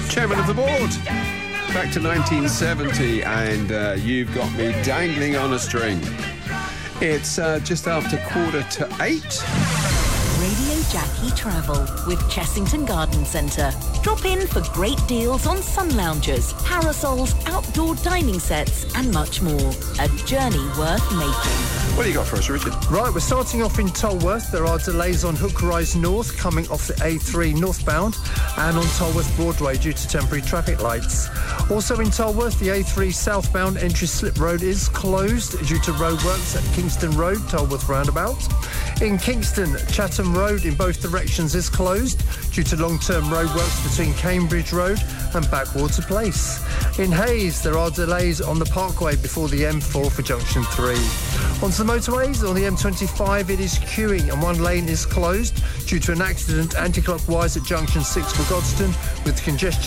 Chairman of the board. Back to 1970, and you've got me dangling on a string. It's just after 7:45. Radio Jackie Travel with Chessington Garden Centre. Drop in for great deals on sun loungers, parasols, outdoor dining sets and much more. A journey worth making. What do you got for us, Richard? Right, we're starting off in Tolworth. There are delays on Hook Rise North coming off the A3 northbound and on Tolworth Broadway due to temporary traffic lights. Also in Tolworth, the A3 southbound entry slip road is closed due to roadworks at Kingston Road, Tolworth roundabout. In Kingston, Chatham Road in both directions is closed due to long-term roadworks between Cambridge Road and Backwater Place. In Hayes, there are delays on the Parkway before the M4 for Junction 3. Onto the motorways, on the M25 it is queuing and one lane is closed due to an accident anti-clockwise at Junction 6 for Godstone with congestion